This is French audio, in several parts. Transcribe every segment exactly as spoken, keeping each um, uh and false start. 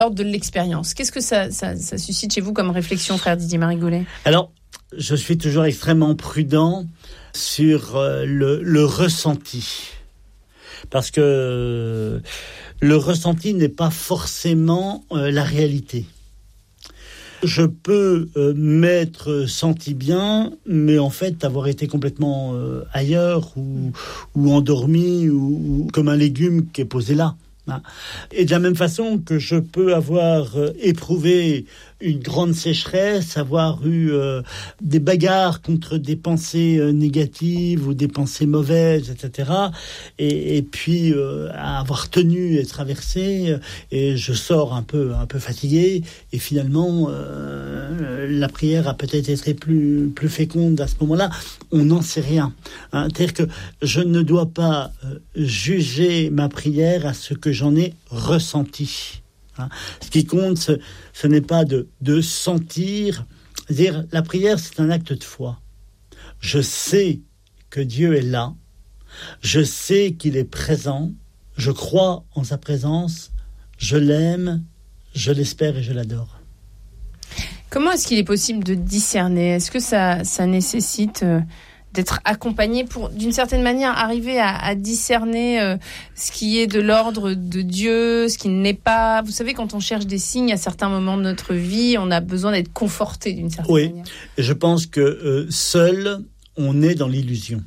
l'ordre de l'expérience. Qu'est-ce que ça, ça, ça suscite chez vous comme réflexion, frère Didier Marigolet ? Alors, je suis toujours extrêmement prudent sur euh, le, le ressenti. Parce que euh, le ressenti n'est pas forcément euh, la réalité. Je peux euh, m'être senti bien, mais en fait avoir été complètement euh, ailleurs ou, ou endormi ou, ou comme un légume qui est posé là. Hein. Et de la même façon que je peux avoir euh, éprouvé une grande sécheresse, avoir eu euh, des bagarres contre des pensées euh, négatives ou des pensées mauvaises, et cetera. Et, et puis euh, avoir tenu et traversé, et je sors un peu, un peu fatigué. Et finalement, euh, la prière a peut-être été plus, plus féconde à ce moment-là. On n'en sait rien. Hein. C'est-à-dire que je ne dois pas euh, juger ma prière à ce que j'en ai ressenti. Hein. Ce qui compte, ce, ce n'est pas de, de sentir. Dire, la prière, c'est un acte de foi. Je sais que Dieu est là. Je sais qu'il est présent. Je crois en sa présence. Je l'aime, je l'espère et je l'adore. Comment est-ce qu'il est possible de discerner ? Est-ce que ça, ça nécessite euh, d'être accompagné pour, d'une certaine manière, arriver à, à discerner euh, ce qui est de l'ordre de Dieu, ce qui ne l'est pas ? Vous savez, quand on cherche des signes à certains moments de notre vie, on a besoin d'être conforté d'une certaine oui, manière. Oui, je pense que euh, seul, on est dans l'illusion.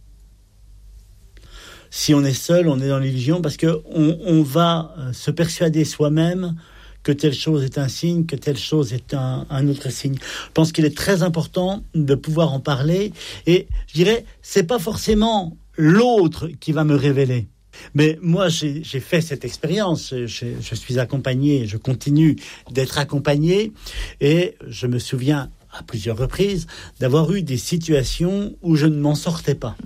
Si on est seul, on est dans l'illusion parce qu'on on va euh, se persuader soi-même que telle chose est un signe, que telle chose est un, un autre signe. Je pense qu'il est très important de pouvoir en parler. Et je dirais, c'est pas forcément l'autre qui va me révéler. Mais moi, j'ai, j'ai fait cette expérience. Je, je suis accompagné, je continue d'être accompagné. Et je me souviens à plusieurs reprises d'avoir eu des situations où je ne m'en sortais pas.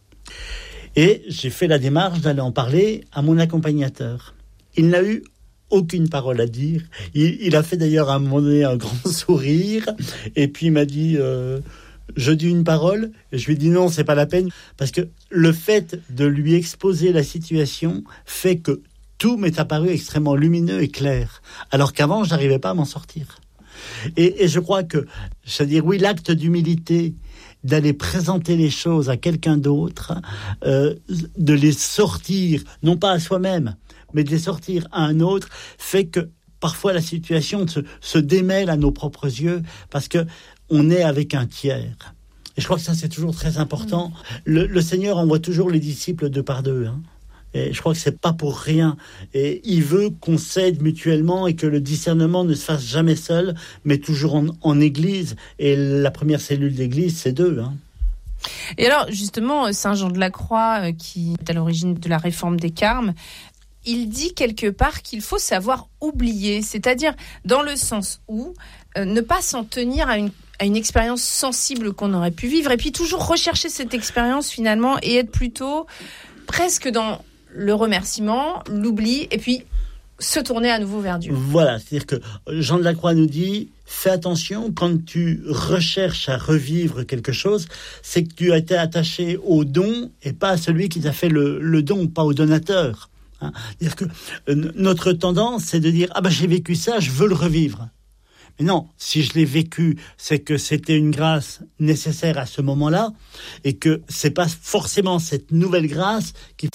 Et j'ai fait la démarche d'aller en parler à mon accompagnateur. Il n'a eu aucune parole à dire. Il, il a fait d'ailleurs à un moment donné un grand sourire et puis il m'a dit euh, je dis une parole et je lui ai dit non, c'est pas la peine parce que le fait de lui exposer la situation fait que tout m'est apparu extrêmement lumineux et clair alors qu'avant je n'arrivais pas à m'en sortir. Et, et je crois que, c'est-à-dire oui, l'acte d'humilité d'aller présenter les choses à quelqu'un d'autre, euh, de les sortir, non pas à soi-même, mais de les sortir à un autre, fait que parfois la situation se, se démêle à nos propres yeux parce que on est avec un tiers. Et je crois que ça, c'est toujours très important. Le, le Seigneur envoie toujours les disciples deux par deux. Hein. Et je crois que c'est pas pour rien. Et il veut qu'on s'aide mutuellement et que le discernement ne se fasse jamais seul, mais toujours en, en Église. Et la première cellule d'Église, c'est deux. Hein. Et alors, justement, Saint Jean de la Croix, qui est à l'origine de la réforme des Carmes, il dit quelque part qu'il faut savoir oublier, c'est-à-dire dans le sens où euh, ne pas s'en tenir à une, à une expérience sensible qu'on aurait pu vivre, et puis toujours rechercher cette expérience finalement et être plutôt presque dans le remerciement, l'oubli, et puis se tourner à nouveau vers Dieu. Voilà, c'est-à-dire que Jean de la Croix nous dit, fais attention, quand tu recherches à revivre quelque chose, c'est que tu as été attaché au don et pas à celui qui t'a fait le, le don, pas au donateur. Hein. C'est-à-dire que euh, notre tendance, c'est de dire « Ah ben j'ai vécu ça, je veux le revivre ». Mais non, si je l'ai vécu, c'est que c'était une grâce nécessaire à ce moment-là et que c'est pas forcément cette nouvelle grâce qui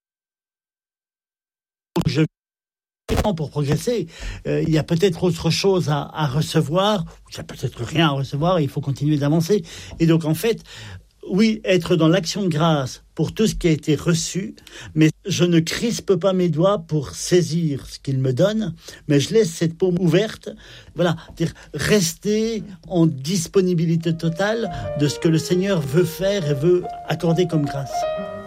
je pour progresser. Euh, il y a peut-être autre chose à, à recevoir, il y a peut-être rien à recevoir et il faut continuer d'avancer. Et donc en fait, oui, être dans l'action de grâce pour tout ce qui a été reçu, mais je ne crispe pas mes doigts pour saisir ce qu'il me donne, mais je laisse cette paume ouverte. Voilà, dire rester en disponibilité totale de ce que le Seigneur veut faire et veut accorder comme grâce.